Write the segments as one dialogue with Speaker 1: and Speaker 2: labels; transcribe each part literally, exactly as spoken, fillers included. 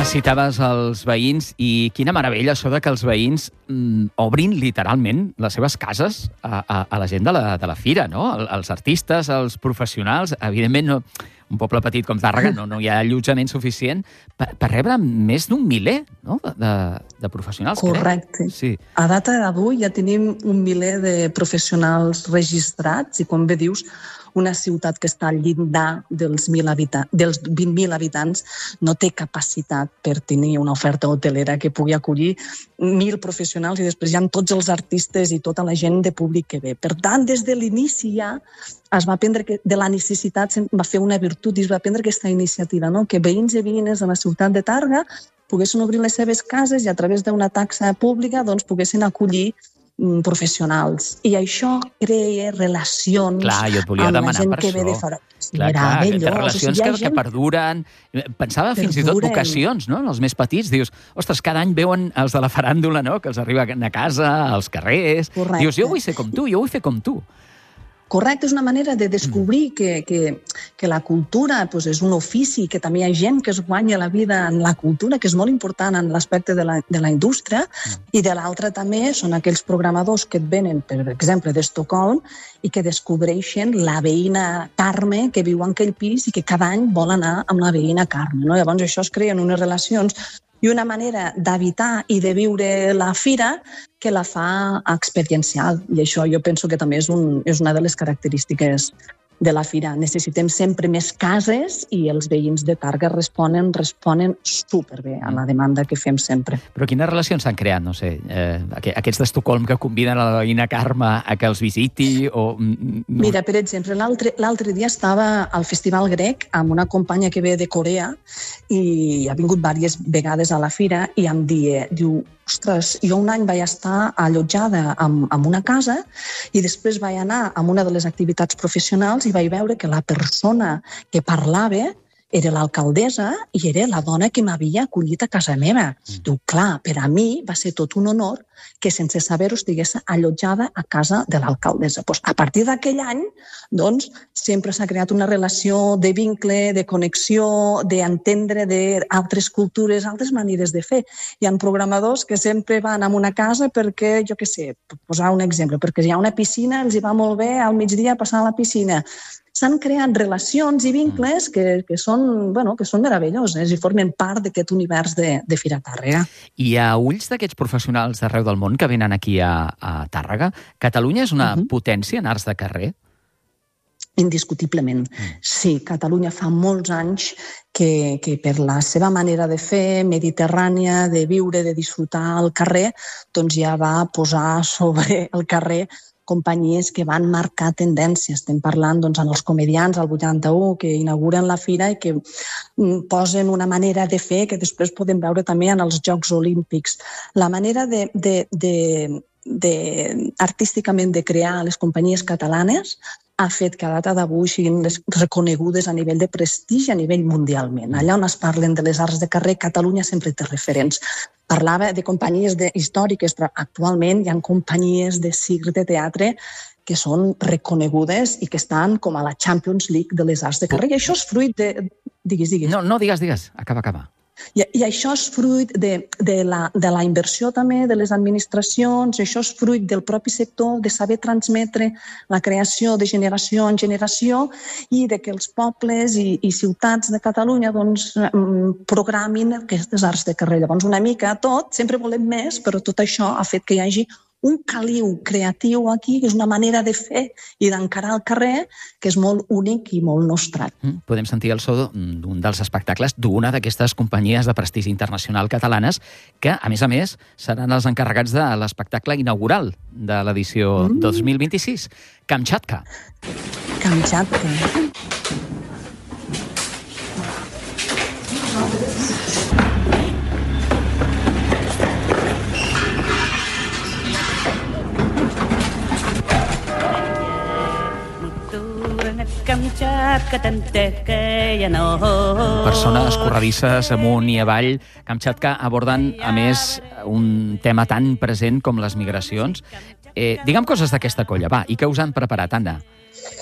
Speaker 1: Citaves els veïns i quina meravella això de que els veïns mm, obrin literalment les seves cases a, a, a la gent de la, de la fira, no? Els artistes, els professionals, evidentment no, un poble petit com Tàrrega no, no hi ha allotjament suficient per, per rebre més d'un miler, no? de, de professionals.
Speaker 2: Correcte.
Speaker 1: Sí.
Speaker 2: A data d'avui ja tenim un miler de professionals registrats i, com bé dius, una ciutat que està al llindar dels, mil habitants, dels vint mil habitants no té capacitat per tenir una oferta hotelera que pugui acollir mil professionals i després hi ha tots els artistes i tota la gent de públic que ve. Per tant, des de l'inici ja es va prendre que de la necessitat, va fer una virtut i es va prendre aquesta iniciativa, no? Que veïns i veïnes de la ciutat de Tàrrega poguessin obrir les seves cases i a través d'una taxa pública doncs, poguessin acollir professionals. I això crea relacions
Speaker 1: clar, jo et volia
Speaker 2: amb la
Speaker 1: demanar
Speaker 2: gent
Speaker 1: per
Speaker 2: que
Speaker 1: això.
Speaker 2: ve de fora.
Speaker 1: Clar, clar, de relacions
Speaker 2: o sigui,
Speaker 1: que, gent... que perduren. Pensava fins i tot vocacions, no? En els més petits. Dius, ostres, cada any veuen els de la faràndula, no? Que els arriben a casa, als carrers.
Speaker 2: Correcte.
Speaker 1: Dius, jo vull ser com tu, jo vull fer com tu.
Speaker 2: Correcte, és una manera de descobrir que, que, que la cultura pues, és un ofici, que també hi ha gent que es guanya la vida en la cultura, que és molt important en l'aspecte de, la, de la indústria, mm. i de l'altra també són aquells programadors que et venen, per exemple, d'Estocolm, i que descobreixen la veïna Carme que viu en aquell pis i que cada any vol anar amb la veïna Carme. No? Llavors això es creen unes relacions i una manera d'habitar i de viure la fira que la fa experiencial. I això jo penso que també és, un, és una de les característiques de la fira. Necessitem sempre més cases i els veïns de Tàrrega responen, responen superbé a la demanda que fem sempre.
Speaker 1: Però quines relacions s'han creat? No sé, eh, aquests d'Estocolm que conviden a la veïna Carme a que els visiti o... No.
Speaker 2: Mira, per exemple, l'altre dia estava al Festival Grec amb una companya que ve de Corea i ha vingut diverses vegades a la fira i em dia, diu, ostres, jo un any vaig estar allotjada en, en una casa i després vaig anar a una de les activitats professionals i vaig veure que la persona que parlava era l'alcaldessa i era la dona que m'havia acollit a casa meva. Mm. Diu, clar, per a mi va ser tot un honor que sense saber-ho estigués allotjada a casa de l'alcaldessa. Pues, a partir d'aquell any, doncs, sempre s'ha creat una relació de vincle, de connexió, d'entendre d'altres cultures, altres maneres de fer. Hi ha programadors que sempre van a una casa perquè, jo què sé, per posar un exemple, perquè hi ha una piscina, els hi va molt bé al migdia passar a la piscina. S'han creat relacions i vincles que, que, són, bueno, que són meravelloses i formen part d'aquest univers de, de Fira Tàrrega.
Speaker 1: I a ulls d'aquests professionals d'arreu del món que venen aquí a, a Tàrrega, Catalunya és una uh-huh. potència en arts de carrer?
Speaker 2: Indiscutiblement. Mm. Sí, Catalunya fa molts anys que, que per la seva manera de fer, mediterrània, de viure, de disfrutar al carrer, doncs ja va posar sobre el carrer companyies que van marcar tendències. Estem parlant doncs, en els comedians al vuitanta-u que inauguren la fira i que posen una manera de fer que després podem veure també en els Jocs Olímpics. La manera de, de, de, de artísticament de crear les companyies catalanes ha fet que a data d'avui siguin reconegudes a nivell de prestigi a nivell mundialment. Allà on es parlen de les arts de carrer, Catalunya sempre té referents. Parlava de companyies de, històriques, però actualment hi ha companyies de circ, de teatre, que són reconegudes i que estan com a la Champions League de les arts de carrer. I això és fruit de... Digues, digues.
Speaker 1: No, no, digues, digues. Acaba, acaba.
Speaker 2: I, i això és fruit de, de, la, de la inversió també de les administracions, això és fruit del propi sector, de saber transmetre la creació de generació en generació i de que els pobles i, i ciutats de Catalunya doncs, programin aquestes arts de carrer. Llavors, una mica tot, sempre volem més, però tot això ha fet que hi hagi un caliu creatiu aquí, que és una manera de fer i d'encarar el carrer, que és molt únic i molt nostrat.
Speaker 1: Mm, podem sentir el so d'un dels espectacles d'una d'aquestes companyies de prestigi internacional catalanes que, a més a més, seran els encarregats de l'espectacle inaugural de l'edició mm. dos mil vint-i-sis, Kamchatka.
Speaker 2: Kamchatka.
Speaker 1: Persones corredisses amunt i avall. Kamchatka aborden, a més, un tema tan present com les migracions. Eh, digue'm coses d'aquesta colla, va, i què us han preparat, Anna?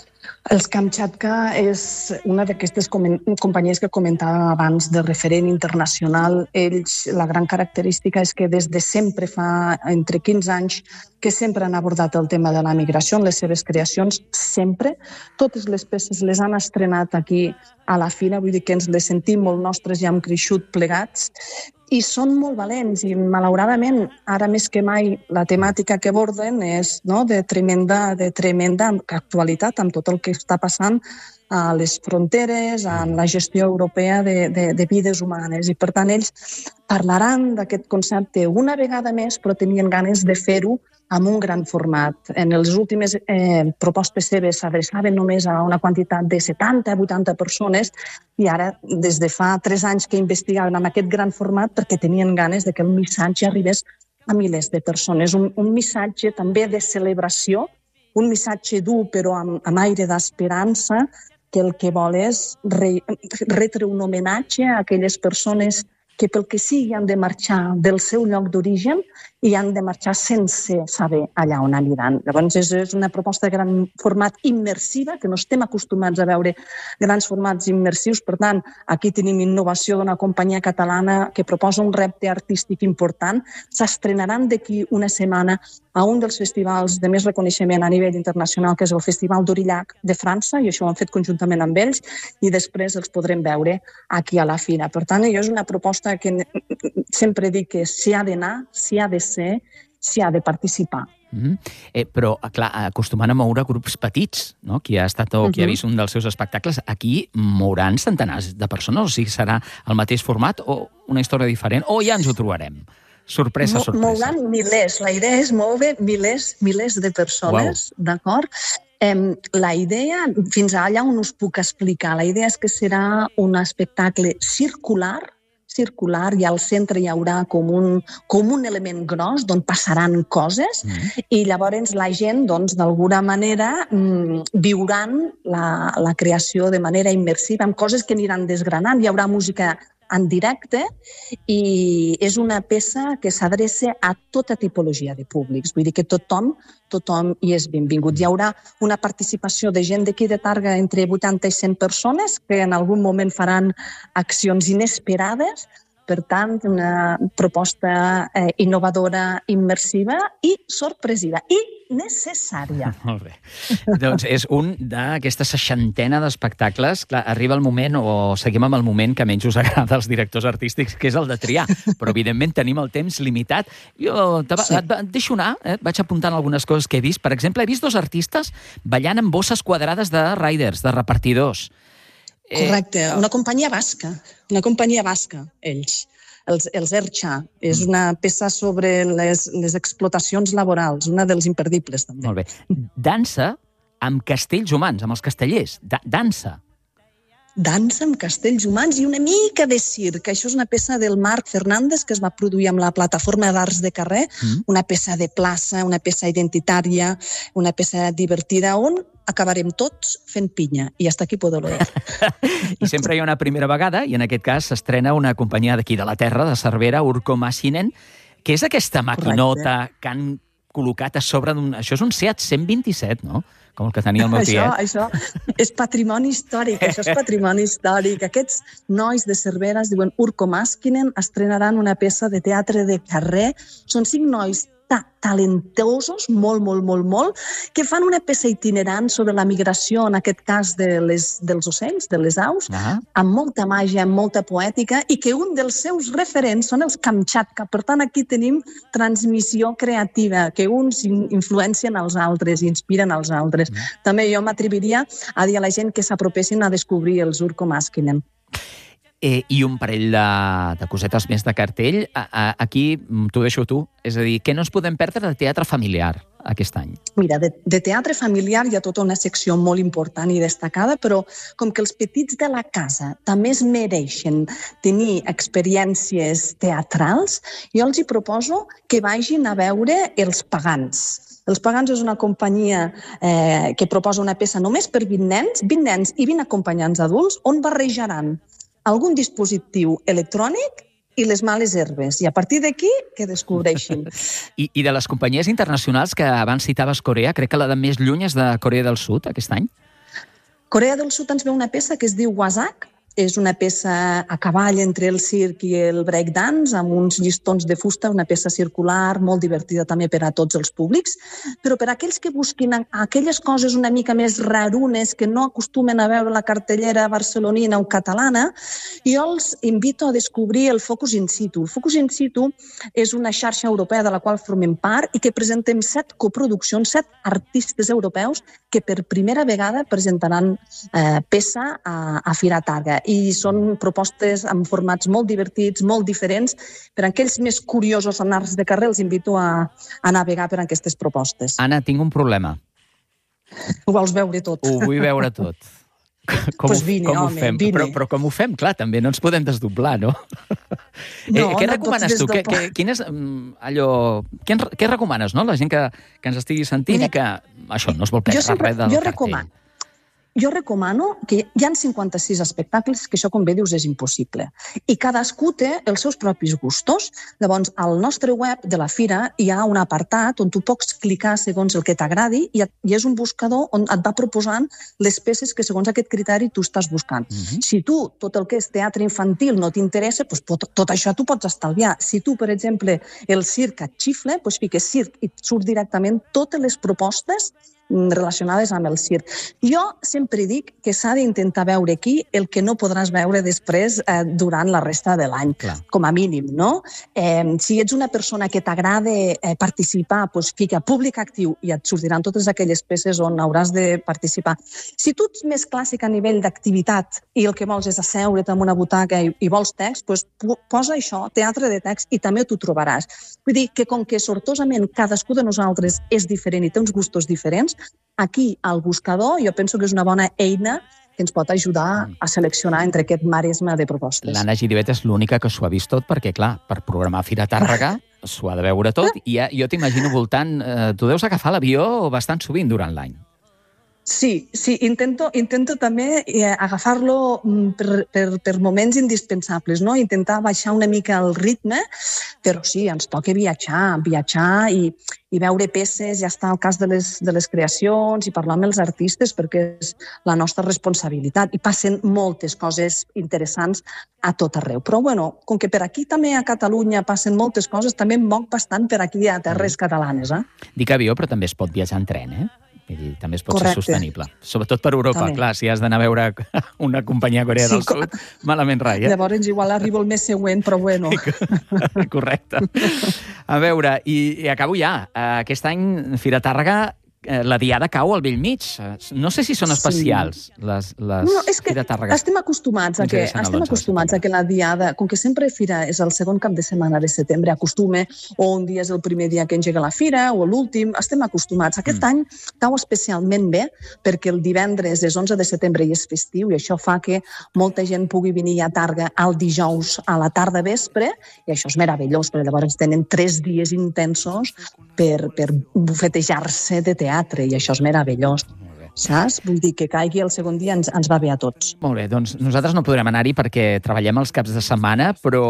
Speaker 2: Els Kamchatka és una d'aquestes companyies que comentàvem abans de referent internacional. Ells, la gran característica és que des de sempre, fa entre quinze anys, que sempre han abordat el tema de la migració en les seves creacions, sempre. Totes les peces les han estrenat aquí a la Fira, vull dir que ens les sentim molt nostres i hem crescut plegats. I són molt valents i, malauradament, ara més que mai, la temàtica que aborden és no, de tremenda, de tremenda actualitat amb tot el que està passant a les fronteres, en la gestió europea de, de, de vides humanes. I, per tant, ells parlaran d'aquest concepte una vegada més, però tenien ganes de fer-ho amb un gran format. En les últimes eh, propostes seves s'adreçaven només a una quantitat de setanta a vuitanta persones i ara, des de fa tres anys que investigaven amb aquest gran format perquè tenien ganes de que el missatge arribés a milers de persones. Un, un missatge també de celebració, un missatge dur però amb, amb aire d'esperança, que el que vol és re, retre un homenatge a aquelles persones que pel que sigui han de marxar del seu lloc d'origen i han de marxar sense saber allà on aniran. Llavors, és una proposta de gran format immersiva, que no estem acostumats a veure grans formats immersius. Per tant, aquí tenim innovació d'una companyia catalana que proposa un repte artístic important. S'estrenaran d'aquí una setmana a un dels festivals de més reconeixement a nivell internacional, que és el Festival d'Aurillac de França, i això ho han fet conjuntament amb ells, i després els podrem veure aquí a la Fira. Per tant, jo és una proposta que sempre dic que s'hi ha d'anar, s'hi ha de ser, s'hi ha de participar.
Speaker 1: Mm-hmm. eh, però, clar, acostumant a moure grups petits, no? Qui ha estat o qui uh-huh. ha vist un dels seus espectacles, aquí mouran centenars de persones, o sigui, serà el mateix format o una història diferent, o ja ens ho trobarem? Sorpresa,
Speaker 2: Mo-
Speaker 1: sorpresa.
Speaker 2: Mouran milers, la idea és moure milers, milers de persones, wow. D'acord? Eh, la idea, fins allà on us puc explicar, la idea és que serà un espectacle circular, circular, i al centre hi haurà com un, com un element gros d'on passaran coses mm. i llavors la gent, doncs, d'alguna manera mm, viuran la, la creació de manera immersiva amb coses que aniran desgranant. Hi haurà música en directe i és una peça que s'adreça a tota tipologia de públics. Vull dir que tothom, tothom hi és benvingut. Hi haurà una participació de gent d'aquí de Targa entre vuitanta i cent persones que en algun moment faran accions inesperades. Per tant, una proposta eh, innovadora, immersiva i sorpresiva. I necessària.
Speaker 1: Molt bé. Doncs és un d'aquesta seixantena d'espectacles. Clar, arriba el moment, o seguim amb el moment que menys us agrada als directors artístics, que és el de triar. Però, evidentment, tenim el temps limitat. Jo te va, sí. et, et deixo anar, eh? Vaig apuntant algunes coses que he vist. Per exemple, he vist dos artistes ballant amb bosses quadrades de riders, de repartidors.
Speaker 2: Correcte, eh, una companyia basca, una companyia basca, ells. Els, els Ercha, és una peça sobre les, les explotacions laborals, una dels imperdibles, també.
Speaker 1: Molt bé. Dansa amb castells humans, amb els castellers. Da- dansa.
Speaker 2: Dansa amb castells humans i una mica de circ. Això és una peça del Marc Fernández que es va produir amb la plataforma d'Arts de Carrer, mm. una peça de plaça, una peça identitària, una peça divertida, on acabarem tots fent pinya. I hasta aquí puedo leer.
Speaker 1: I sempre hi ha una primera vegada, i en aquest cas s'estrena una companyia d'aquí de la terra, de Cervera, Urco Massinen, que és aquesta maquinota Correcte. Que han col·locat a sobre d'un... Això és un Seat cent vint-i-set, no? Com el que tenia el meu tiet.
Speaker 2: Això, això és patrimoni històric, això és patrimoni històric. Aquests nois de Cervera es diuen Urco Massinen, estrenaran una peça de teatre de carrer. Són cinc nois ta talentosos, molt, molt, molt, molt, que fan una peça itinerant sobre la migració, en aquest cas de les, dels ocells, de les aus, uh-huh. amb molta màgia, amb molta poètica, i que un dels seus referents són els Kamchatka. Per tant, aquí tenim transmissió creativa, que uns influencien els altres, inspiren els altres. Uh-huh. També jo m'atreviria a dir a la gent que s'apropessin a descobrir els Urco Massinen.
Speaker 1: Eh, I un parell de, de cosetes més de cartell. A, a, aquí t'ho deixo tu. És a dir, què no ens podem perdre de teatre familiar aquest any?
Speaker 2: Mira, de, de teatre familiar hi ha tota una secció molt important i destacada, però com que els petits de la casa també es mereixen tenir experiències teatrals, jo els hi proposo que vagin a veure Els Pagans. Els Pagans és una companyia eh, que proposa una peça només per vint nens, vint nens i vint acompanyants adults, on barrejaran algun dispositiu electrònic i les males herbes. I a partir d'aquí, que descobreixin.
Speaker 1: I, I de les companyies internacionals que abans citaves Corea, crec que la de més lluny és de Corea del Sud, aquest any?
Speaker 2: Corea del Sud ens ve una peça que es diu Wasak. És una peça a cavall entre el circ i el breakdance, amb uns llistons de fusta, una peça circular, molt divertida també per a tots els públics, però per a aquells que busquin aquelles coses una mica més rarunes, que no acostumen a veure la cartellera barcelonina o catalana, jo els invito a descobrir el Focus In Situ. El Focus In Situ és una xarxa europea de la qual formem part i que presentem set coproduccions, set artistes europeus que per primera vegada presentaran eh, peça a, a Fira Targa. I són propostes amb formats molt divertits, molt diferents. Per a aquells més curiosos en arts de carrer, els invito a, a navegar per aquestes propostes.
Speaker 1: Anna, tinc un problema.
Speaker 2: Ho vols veure tot?
Speaker 1: Ho vull veure tot. Com,
Speaker 2: pues vine,
Speaker 1: com ho
Speaker 2: home,
Speaker 1: fem?
Speaker 2: vine.
Speaker 1: Però, però com ho fem? Clar, també no ens podem desdoblar, no?
Speaker 2: No,
Speaker 1: eh, què
Speaker 2: no
Speaker 1: recomanes tu? Què, què, quin és, allò, què, què recomanes, no? La gent que, que ens estigui sentint Mira, i que això no es vol perdre
Speaker 2: sempre,
Speaker 1: res del
Speaker 2: jo
Speaker 1: cartell.
Speaker 2: Recomano. Jo recomano que hi ha cinquanta-sis espectacles, que això, com bé dius, és impossible. I cadascú té els seus propis gustos. Llavors, al nostre web de la Fira hi ha un apartat on tu pots clicar segons el que t'agradi i és un buscador on et va proposant les peces que segons aquest criteri tu estàs buscant. Uh-huh. Si tu, tot el que és teatre infantil no t'interessa, doncs tot, tot això tu pots estalviar. Si tu, per exemple, el circ et xifla, doncs fiques circ i et surt directament totes les propostes relacionades amb el circ. Jo sempre dic que s'ha d'intentar veure aquí el que no podràs veure després eh, durant la resta de l'any, Clar. com a mínim, no? Eh, si ets una persona que t'agrada eh, participar, doncs fica públic actiu i et sortiran totes aquelles peces on hauràs de participar. Si tu ets més clàssic a nivell d'activitat i el que vols és asseure't en una butaca i, i vols text, doncs posa això, teatre de text, i també t'ho trobaràs. Vull dir que com que sortosament cadascú de nosaltres és diferent i té uns gustos diferents, aquí, al buscador, jo penso que és una bona eina que ens pot ajudar a seleccionar entre aquest maresme de propostes.
Speaker 1: L'Anna Giribet és l'única que s'ho ha vist tot, perquè, clar, per programar Fira Tàrrega s'ho ha de veure tot, i ja, jo t'imagino voltant... Eh, tu deus agafar l'avió bastant sovint durant l'any.
Speaker 2: Sí, sí, intento, intento també eh, agafar-lo per, per, per moments indispensables, no? Intentar baixar una mica el ritme, però sí, ens toca viatjar, viatjar i, i veure peces, ja està el cas de les, de les creacions i parlar amb els artistes perquè és la nostra responsabilitat i passen moltes coses interessants a tot arreu. Però, bueno, com que per aquí també a Catalunya passen moltes coses, també em moc bastant per aquí a terres catalanes, eh?
Speaker 1: Dic avió, però també es pot viatjar en tren, eh? I també es pot
Speaker 2: Correcte.
Speaker 1: ser sostenible. Sobretot per Europa,
Speaker 2: també.
Speaker 1: Clar, si has d'anar a veure una companyia Corea
Speaker 2: Sí,
Speaker 1: del Sud, malament rai, eh?
Speaker 2: Llavors igual arribo el mes següent, però bueno.
Speaker 1: Correcte. A veure, i, i acabo ja. Aquest any, Fira Tàrrega, la diada cau al bell mig. No sé si són especials, sí. les, les
Speaker 2: no, és que
Speaker 1: Fira Tàrrega.
Speaker 2: Estem acostumats, a que, estem acostumats a que la diada, com que sempre Fira és el segon cap de setmana de setembre, acostume, o un dia és el primer dia que engega la Fira, o l'últim, estem acostumats. Aquest mm. any cau especialment bé, perquè el divendres és onze de setembre i és festiu, i això fa que molta gent pugui venir a Tàrrega el dijous a la tarda vespre, i això és meravellós, perquè llavors tenen tres dies intensos per, per bufetejar-se de teatre, i això és meravellós. Saps? Vull dir que caigui el segon dia ens, ens va bé a tots.
Speaker 1: Molt bé, doncs nosaltres no podrem anar-hi perquè treballem els caps de setmana, però,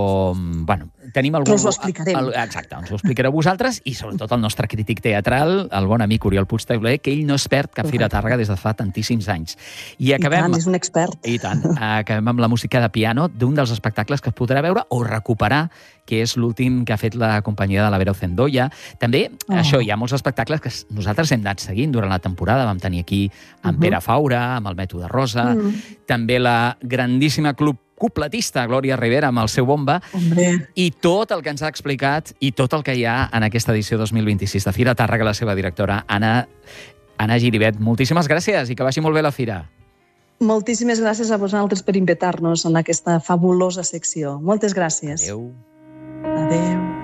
Speaker 1: bueno, tenim algú...
Speaker 2: Però us ho explicarem.
Speaker 1: El, exacte, ens ho explicareu vosaltres i sobretot el nostre crític teatral, el bon amic Oriol Puigtauler, que ell no es perd cap Fira Tàrrega des de fa tantíssims anys. I acabem...
Speaker 2: I tant, és un expert.
Speaker 1: I tant. Acabem amb la música de piano d'un dels espectacles que es podrà veure o recuperar, que és l'últim que ha fet la companyia de la Vera Ocendoia. També, oh. això, hi ha molts espectacles que nosaltres hem anat seguint durant la temporada. Vam tenir aquí amb uh-huh. Pere Faura, amb el Mètode Rosa, uh-huh. també la grandíssima club cupletista Glòria Rivera amb el seu bomba,
Speaker 2: Hombre.
Speaker 1: i tot el que ens ha explicat i tot el que hi ha en aquesta edició dos mil vint-i-sis de Fira Tàrrega, la seva directora, Anna, Anna Giribet. Moltíssimes gràcies i que vagi molt bé la Fira.
Speaker 2: Moltíssimes gràcies a vosaltres per invitar-nos en aquesta fabulosa secció. Moltes gràcies.
Speaker 1: Adéu.
Speaker 2: Adéu.